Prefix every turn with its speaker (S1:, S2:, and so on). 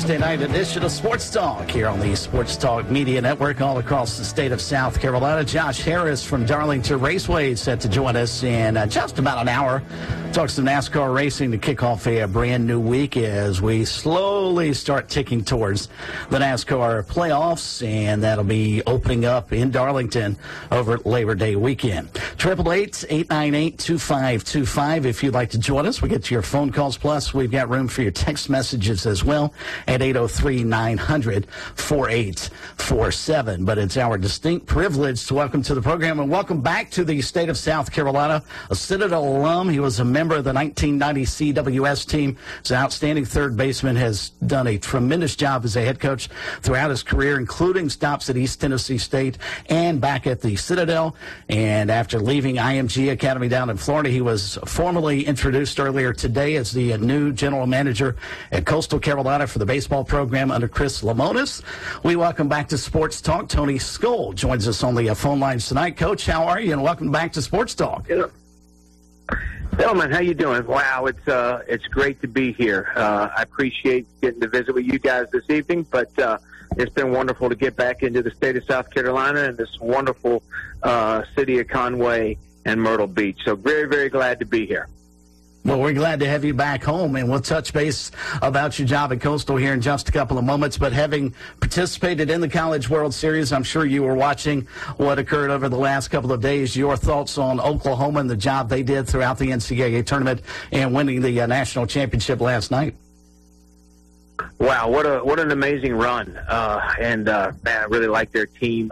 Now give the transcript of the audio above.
S1: Tuesday night edition of Sports Talk here on the Sports Talk Media Network all across the state of South Carolina. Josh Harris from Darlington Raceway is set to join us in just about an hour. Talk some NASCAR racing to kick off a brand new week as we slowly start ticking towards the NASCAR playoffs, and that'll be opening up in Darlington over Labor Day weekend. 888-898-2525 if you'd like to join us. We get to your phone calls, plus we've got room for your text messages as well at 803-900-4847. But it's our distinct privilege to welcome to the program and welcome back to the state of South Carolina, a Citadel alum. He was a member of the 1990 CWS team. He's an outstanding third baseman, has done a tremendous job as a head coach throughout his career, including stops at East Tennessee State and back at the Citadel. And after leaving IMG Academy down in Florida, he was formally introduced earlier today as the new general manager at Coastal Carolina for the baseball program under Chris Lemonis. We welcome back to Sports Talk. Tony Skoll joins us on the phone lines tonight. Coach, how are you? And welcome back to Sports Talk.
S2: Gentlemen, how you doing? Wow, it's great to be here. I appreciate getting to visit with you guys this evening, but it's been wonderful to get back into the state of South Carolina and this wonderful city of Conway and Myrtle Beach. So very, very glad to be here.
S1: Well, we're glad to have you back home, and we'll touch base about your job at Coastal here in just a couple of moments. But having participated in the College World Series, I'm sure you were watching what occurred over the last couple of days. Your thoughts on Oklahoma and the job they did throughout the NCAA tournament and winning the national championship last night?
S2: Wow, what an amazing run. Man, I really like their team.